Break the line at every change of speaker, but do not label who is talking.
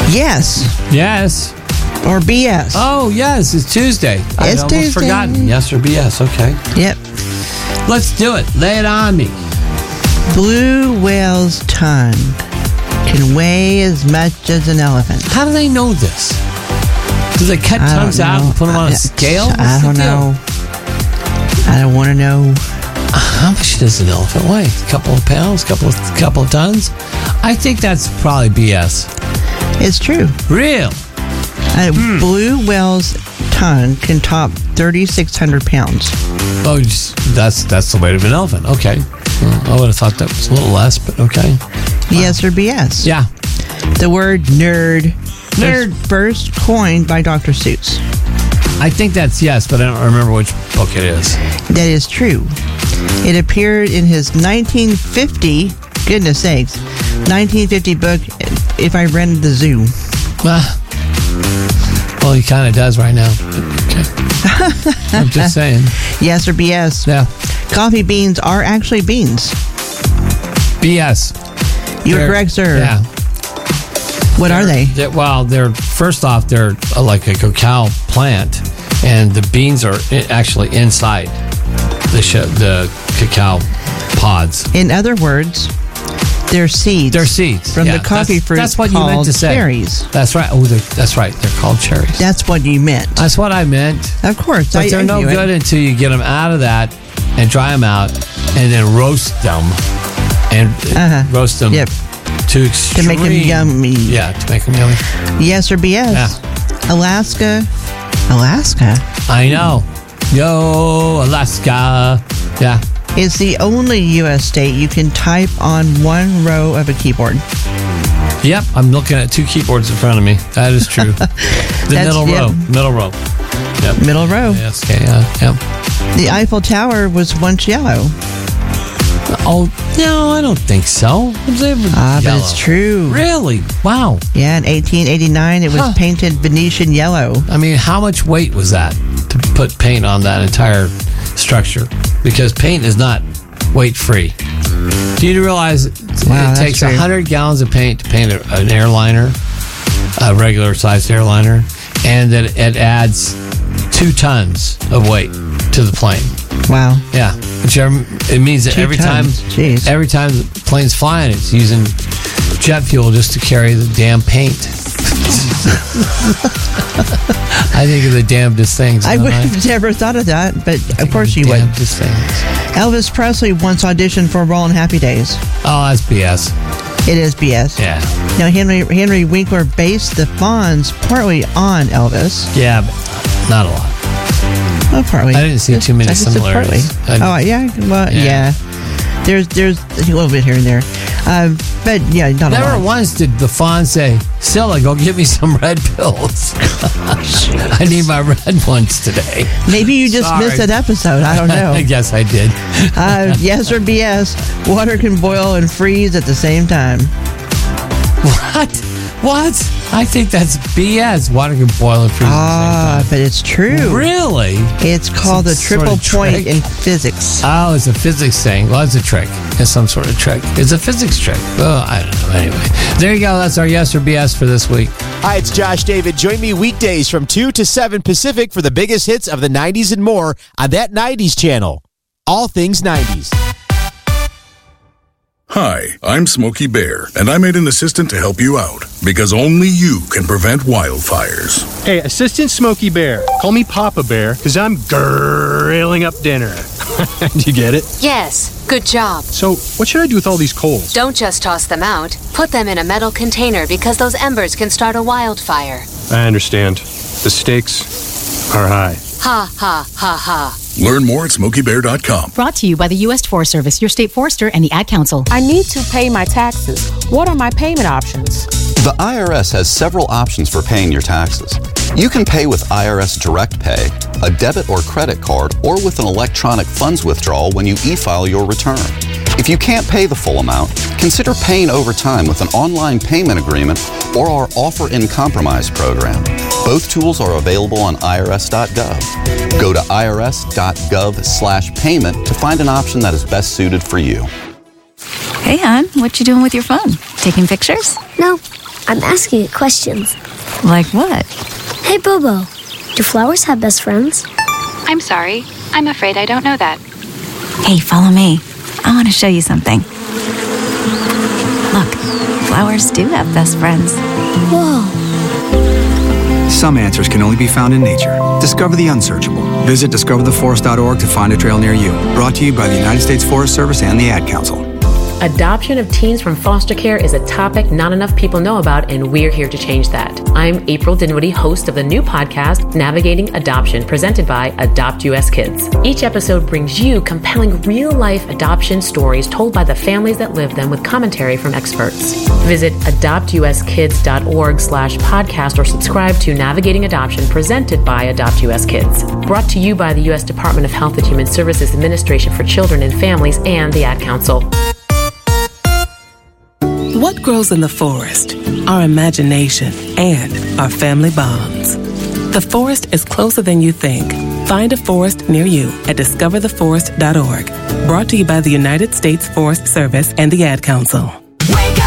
Yes.
Yes.
Or BS.
Oh, yes. It's Tuesday. I'd almost
Tuesday.
forgotten. Yes or BS. Okay.
Yep.
Let's do it. Lay it on me.
Blue whale's tongue can weigh as much as an elephant.
How do they know this? Do they cut
I don't
tongues out
know.
and put them on a scale?
I don't know. I don't want to know.
How much does an elephant weigh? A couple of pounds? Couple of tons? I think that's probably BS.
It's true.
Real?
Blue whale's tongue can top 3,600 pounds.
Oh, that's the weight of an elephant. Okay. Well, I would have thought that was a little less, but okay.
Yes or BS?
Yeah.
The word nerd was first coined by Dr. Seuss.
I think that's yes, but I don't remember which book it is.
That is true. It appeared in his 1950, goodness sakes, 1950 book, If I Rented the Zoo.
Well, he kind of does right now. Okay. I'm just saying.
Yes or BS?
Yeah.
Coffee beans are actually beans.
BS.
You're correct, sir.
Yeah.
What are they?
They're first off, they're like a cacao plant, and the beans are actually inside the cacao pods.
In other words, they're seeds.
They're seeds
from the coffee fruit.
That's what you meant to say.
Cherries.
That's right. Oh, that's right. They're called cherries.
That's what you meant.
That's what I meant.
Of course.
But they're no good until you get them out of that and dry them out and then roast them
Yep.
to extreme.
To make them yummy.
Yeah, to make them yummy.
Yes or BS?
Yeah.
Alaska.
I know. Yo, Alaska. Yeah.
It's the only U.S. state you can type on one row of a keyboard.
Yep, I'm looking at two keyboards in front of me. That is true. Middle row. Yep.
Middle row.
Yes, okay, yeah.
The Eiffel Tower was once yellow.
Oh, no, I don't think so.
But it's true.
Really? Wow.
Yeah, in 1889, it was painted Venetian yellow.
I mean, how much weight was that to put paint on that entire structure? Because paint is not weight-free. Do you realize it takes 100 gallons of paint to paint an airliner, a regular-sized airliner, and that it adds 2 tons of weight to the plane?
Wow.
Yeah. It means that every time the plane's flying, it's using jet fuel just to carry the damn paint. I think of the damnedest things.
I would have never thought of that, but of course you would.
Damnedest things.
Elvis Presley once auditioned for a role in Happy Days.
Oh, that's BS.
It is BS.
Yeah.
Now, Henry Winkler based the Fonz partly on Elvis.
Yeah, but not a lot.
Well, partly.
I didn't see too many similarities.
Yeah. Well, yeah. There's a little bit here and there. But yeah, not a lot.
Never once did the Fonz say, Scylla, go get me some red pills. I need my red ones today.
Maybe you just missed that episode. I don't know.
I guess I did.
Yes or BS, water can boil and freeze at the same time.
What? I think that's BS. Water can boil and freeze at the same time.
But it's true.
Really?
It's called the triple point in physics.
Oh, it's a physics thing. Well, it's a trick. It's some sort of trick. It's a physics trick. Well, I don't know. Anyway, there you go. That's our yes or BS for this week.
Hi, it's Josh David. Join me weekdays from 2 to 7 Pacific for the biggest hits of the 90s and more on that 90s channel. All things 90s.
Hi, I'm Smokey Bear, and I made an assistant to help you out, because only you can prevent wildfires.
Hey, Assistant Smokey Bear, call me Papa Bear, because I'm grilling up dinner. Do you get it?
Yes, good job.
So, what should I do with all these coals?
Don't just toss them out. Put them in a metal container because those embers can start a wildfire.
I understand. The stakes are high.
Ha, ha, ha, ha.
Learn more at SmokeyBear.com.
Brought to you by the U.S. Forest Service, your state forester, and the Ad Council.
I need to pay my taxes. What are my payment options?
The IRS has several options for paying your taxes. You can pay with IRS Direct Pay, a debit or credit card, or with an electronic funds withdrawal when you e-file your return. If you can't pay the full amount, consider paying over time with an online payment agreement or our Offer in Compromise program. Both tools are available on irs.gov. Go to irs.gov/payment to find an option that is best suited for you.
Hey, hon, what you doing with your phone? Taking pictures?
No,
I'm asking it questions.
Like what?
Hey, Bobo, do flowers have best friends?
I'm sorry. I'm afraid I don't know that.
Hey, follow me. I want to show you something. Look, flowers do have best friends.
Whoa.
Some answers can only be found in nature. Discover the unsearchable. Visit discovertheforest.org to find a trail near you. Brought to you by the United States Forest Service and the Ad Council.
Adoption of teens from foster care is a topic not enough people know about, and we're here to change that. I'm April Dinwiddie, host of the new podcast, Navigating Adoption, presented by Adopt US Kids. Each episode brings you compelling real-life adoption stories told by the families that live them with commentary from experts. Visit adoptuskids.org/podcast or subscribe to Navigating Adoption, presented by Adopt US Kids. Brought to you by the U.S. Department of Health and Human Services Administration for Children and Families and the Ad Council.
What grows in the forest? Our imagination and our family bonds. The forest is closer than you think. Find a forest near you at discovertheforest.org. Brought to you by the United States Forest Service and the Ad Council.
Wake up!